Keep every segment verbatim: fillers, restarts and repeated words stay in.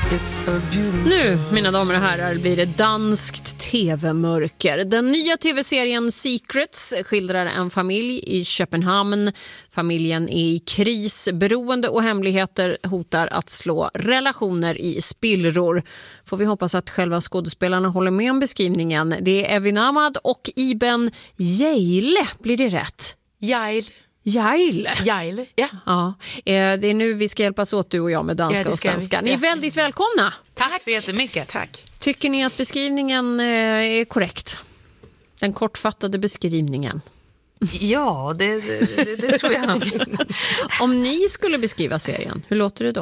Nu, mina damer och herrar, blir det danskt tv-mörker. Den nya tv-serien Secrets skildrar en familj i Köpenhamn. Familjen är i kris. Beroende och hemligheter hotar att slå relationer i spillror. Får vi hoppas att själva skådespelarna håller med om beskrivningen. Det är Evin Ahmad och Iben Hjejle, blir det rätt? Hjejle. Hjejle. Hjejle, ja. ja. Det är nu vi ska hjälpas åt, du och jag, med danska ja, och svenska. Ni är ja. väldigt välkomna. Tack. Tack så jättemycket. Tack. Tycker ni att beskrivningen är korrekt? Den kortfattade beskrivningen. Ja, det, det, det tror jag nog. Om ni skulle beskriva serien, hur låter det då?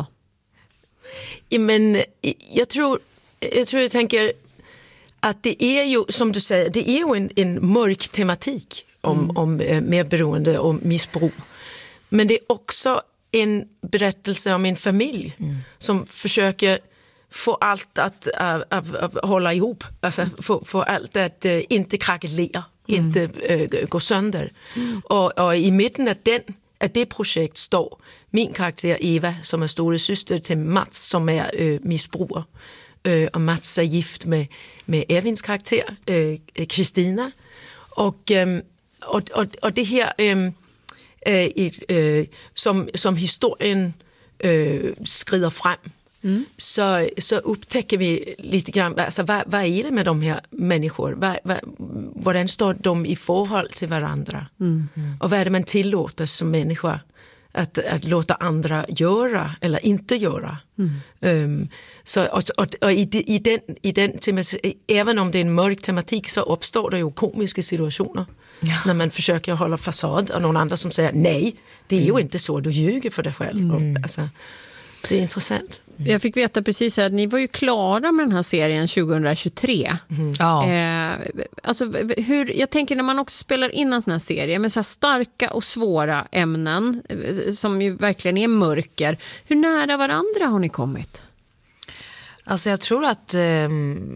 Ja, men jag tror, jag tror jag tänker att det är ju, som du säger, det är ju en, en mörk tematik. Om, mm. om eh, medberoende och missbruk. Men det är också en berättelse om en familj mm. som försöker få allt att, att, att, att hålla ihop. Alltså mm. få, få allt att uh, inte krackelera, mm. inte uh, gå sönder. Mm. Och, och i mitten av, den, av det projekt står min karaktär Eva, som är stora syster till Mats, som är uh, missbrukare. Uh, och Mats är gift med, med Evins karaktär, Kristina. Uh, och um, Och, och, och det här øh, øh, øh, som, som historien øh, skrider frem, mm. så, så upptäcker vi lite grann, alltså, vad, vad är det med de här människor? Vad, vad, hvordan står de i förhåll till varandra? Mm. Mm. Och vad är det man tillåter som människa att, att låta andra göra eller inte göra? Mm. Um, så, och, och, och i, i den, i den även om det är en mörk tematik, så uppstår det ju komiska situationer. Ja. När man försöker hålla fasad och någon annan som säger nej, det är mm. ju inte så, du ljuger för dig själv. Mm. Och, alltså, det är intressant. Mm. Jag fick veta precis här att ni var ju klara med den här serien tjugohundratjugotre. Mm. Ja. Eh, alltså, hur, jag tänker när man också spelar in en sån här serie med så här starka och svåra ämnen som ju verkligen är mörker. Hur nära varandra har ni kommit? Alltså jag tror att eh,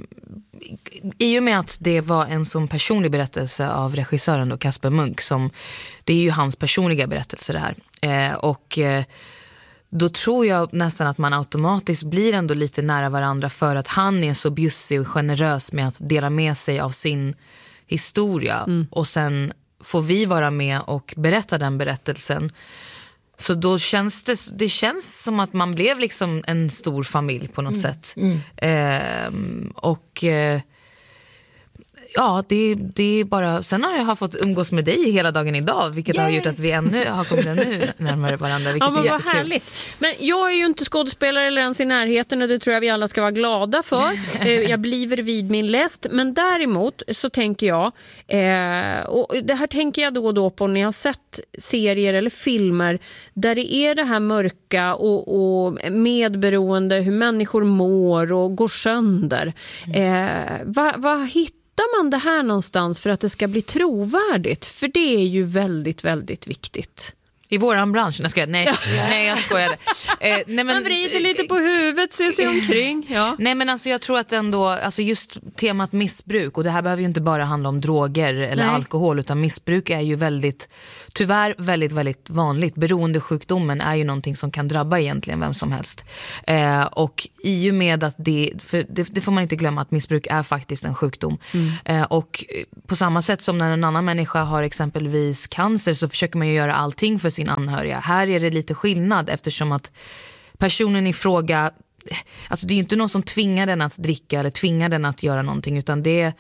i och med att det var en sån personlig berättelse av regissören då, Kasper Munk, som det är ju hans personliga berättelse det här. Eh, och eh, då tror jag nästan att man automatiskt blir ändå lite nära varandra, för att han är så bjussig och generös med att dela med sig av sin historia. Mm. Och sen får vi vara med och berätta den berättelsen. Så då känns det, det känns som att man blev liksom en stor familj på något mm. sätt. Mm. Eh, och eh, ja, det, det är bara... Sen har jag fått umgås med dig hela dagen idag, vilket Yay. har gjort att vi ännu har kommit ännu närmare varandra, vilket ja, men är vad jättekul. Härligt. Men jag är ju inte skådespelare eller ens i närheten, och det tror jag vi alla ska vara glada för. Jag bliver vid min läst. Men däremot så tänker jag, eh, och det här tänker jag då och då på när jag har sett serier eller filmer där det är det här mörka och, och medberoende, hur människor mår och går sönder. Eh, vad vad hittar man det här någonstans för att det ska bli trovärdigt? För det är ju väldigt, väldigt viktigt. I våran bransch? Nej, ska jag, nej, nej, jag skojar. Eh, nej, men, man vrider lite på huvudet, ser sig omkring. Ja. Nej, men alltså jag tror att ändå, alltså just temat missbruk, och det här behöver ju inte bara handla om droger eller nej. alkohol, utan missbruk är ju väldigt, tyvärr väldigt, väldigt vanligt. Beroendesjukdomen är ju någonting som kan drabba egentligen vem som helst. Eh, och i och med att det, för det, det får man inte glömma att missbruk är faktiskt en sjukdom. Mm. Eh, och på samma sätt som när en annan människa har exempelvis cancer, så försöker man ju göra allting för sin anhöriga. Här är det lite skillnad, eftersom att personen i fråga, alltså det är ju inte någon som tvingar den att dricka eller tvingar den att göra någonting, utan det,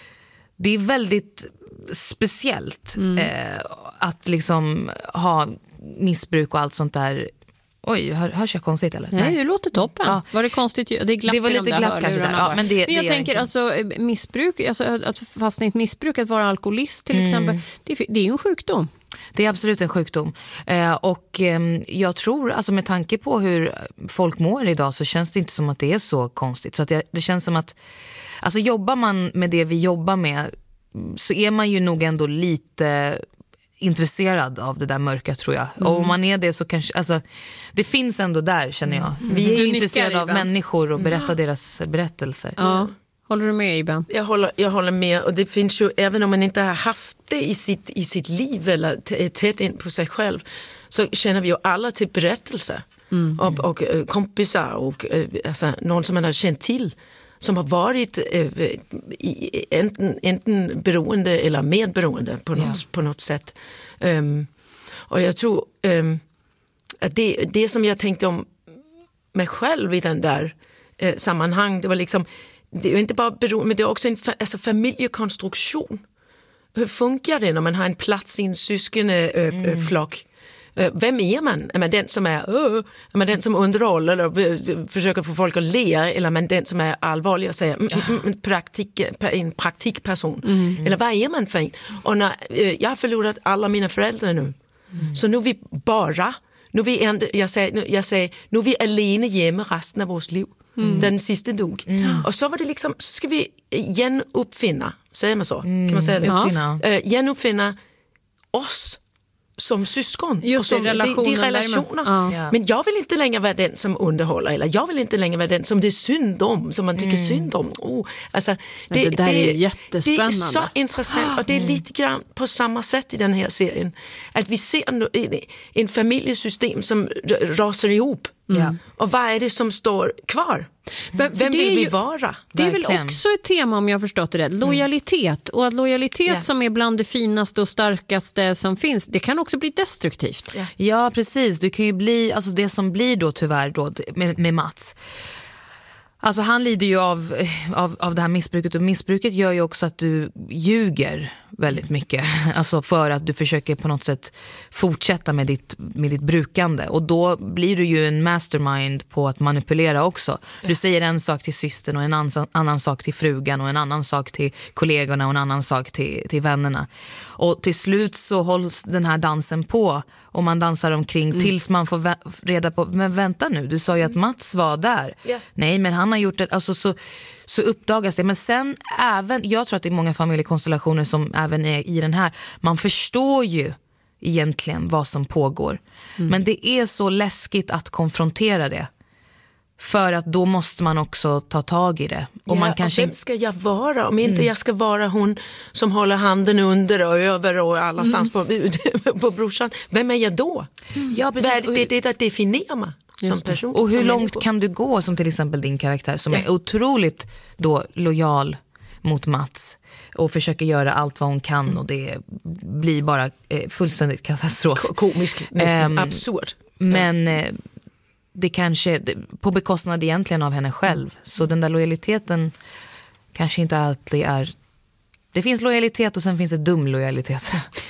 det är väldigt speciellt mm. eh, att liksom ha missbruk och allt sånt där. Oj, hör, hörs jag konstigt eller? Nej, det låter toppen. Ja. Var det konstigt? Det, är glapp det var lite de glapp kanske där. Ja, men, det, men jag det tänker alltså missbruk, alltså att fastna i ett missbruk, att vara alkoholist till mm. exempel, det, det är ju en sjukdom. Det är absolut en sjukdom. Eh, och eh, jag tror, alltså med tanke på hur folk mår idag, så känns det inte som att det är så konstigt. Så att det, det känns som att, alltså jobbar man med det vi jobbar med, så är man ju nog ändå lite intresserad av det där mörka, tror jag. Mm. Och om man är det, så kanske, alltså det finns ändå där, känner jag. Mm. Vi är du intresserade av människor och berätta mm. deras berättelser. Ja. Håller du med, Iben? Jag håller, jag håller med, och det finns ju, även om man inte har haft det i sitt, i sitt liv eller t- tätt in på sig själv, så känner vi ju alla till berättelser mm. och, och äh, kompisar och äh, alltså, någon som man har känt till som har varit äh, i, enten, enten beroende eller medberoende på något, ja. på något sätt. Um, och jag tror um, att det, det som jag tänkte om mig själv i den där äh, sammanhang, det var liksom, det är inte bara beroende, men det är också en fa- alltså, familjekonstruktion. Hur funkar det när man har en plats i en syskonflock? Mm. Vem är man? Är man den som är, uh, är man den som underhåller eller försöker få folk att le, eller är man den som är allvarlig och säger mm, mm, en, praktik, en praktikperson? Mm. Eller vad är man för en? Och när, jag har förlorat alla mina föräldrar nu. Mm. Så nu är vi bara, nu är vi, jag säger, jag säger, nu är vi alene hemma resten av vårt liv. Mm. Den sista dog. Mm. Och så var det liksom, så ska vi igen uppfinna, säger man så? Mm. Kan man säga det? Uppfinna. Uh, igen uppfinna oss som syskon. Just som, relationen. De, de relationer. Ja. Men jag vill inte längre vara den som underhåller, eller jag vill inte längre vara den som det är synd om, som man tycker mm. synd om. Oh, alltså, det, det där det, är jättespännande. Det är så intressant och det är lite grann på samma sätt i den här serien. Att vi ser en, en familjesystem som rasar ihop. Mm. Och vad är det som står kvar? Men, Vem vill vi ju, vara? Det är Verkligen. väl också ett tema, om jag har förstått det rätt. Lojalitet. Mm. Och att lojalitet yeah. som är bland det finaste och starkaste som finns, det kan också bli destruktivt. Yeah. Ja, precis. Du kan ju bli, alltså det som blir då tyvärr då, med, med Mats. Alltså han lider ju av, av, av det här missbruket, och missbruket gör ju också att du ljuger väldigt mycket. Alltså för att du försöker på något sätt fortsätta med ditt, med ditt brukande. Och då blir du ju en mastermind på att manipulera också. Du säger en sak till systern och en annan, annan sak till frugan och en annan sak till kollegorna och en annan sak till, till vännerna. Och till slut så hålls den här dansen på och man dansar omkring mm. tills man får vä- reda på, men vänta nu, du sa ju att Mats var där. Yeah. Nej, men han har gjort det, alltså så, så uppdagas det. Men sen även, jag tror att det är många familjekonstellationer som även är i den här, man förstår ju egentligen vad som pågår. Mm. Men det är så läskigt att konfrontera det. För att då måste man också ta tag i det. Och, ja, man kanske... och vem ska jag vara? Om inte mm. jag ska vara hon som håller handen under och över och allastans mm. på, på brorsan. Vem är jag då? Mm. Ja, precis. Det är det, det att definiera mig som person. Och hur som långt människor. Kan du gå, som till exempel din karaktär som ja. är otroligt då lojal mot Mats och försöker göra allt vad hon kan mm. och det blir bara eh, fullständigt katastrof. K- komisk, nästan um, absurd. Men... Eh, det kanske på bekostnad egentligen av henne själv. Så den där lojaliteten kanske inte alltid är... Det finns lojalitet och sen finns det dum lojalitet.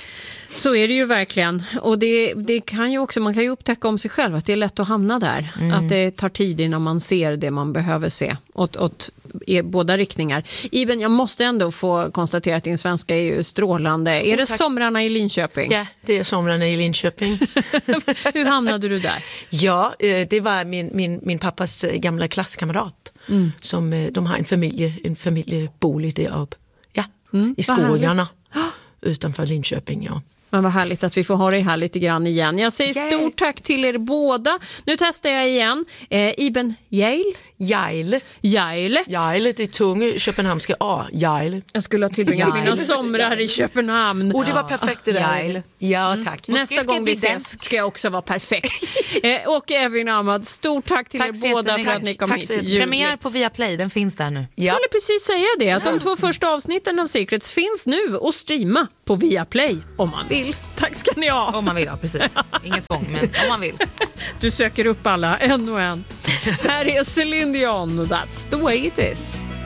Så är det ju verkligen. Och det, det kan ju också, man kan ju upptäcka om sig själv att det är lätt att hamna där. Mm. Att det tar tid innan man ser det man behöver se. Åt, åt i båda riktningar. Iben, jag måste ändå få konstatera att din svenska är ju strålande. Är det Tack. somrarna i Linköping? Ja, det är somrarna i Linköping. Hur hamnade du där? Ja, det var min, min, min pappas gamla klasskamrat. Mm. Som, de har en familje, en familjebolig där uppe. Ja, mm. i skogarna. Utanför Linköping, ja. Men vad härligt att vi får ha dig här lite grann igen. Jag säger Yay. stort tack till er båda. Nu testar jag igen. Eh, Iben Yale. Jail. Jail. Jail, det är tunga köpenhamnska A. Jail. Jag skulle ha tillbringat mina somrar i Köpenhamn. Och oh, det var perfekt det där. Jail. Ja, tack. Mm. Nästa gång vi ses ska jag också vara perfekt. eh, och Evin Ahmad, stort tack till tack er båda för att ni kom tack hit. Premiär på Viaplay, den finns där nu. Jag skulle precis säga det, att de två första avsnitten av Secrets finns nu och streama på Viaplay om man vill. Tack ska ni ha. Om man vill, ja, precis. Inget tvång, men om man vill. Du söker upp alla, en och en. Här är Celine Dion och That's the way it is.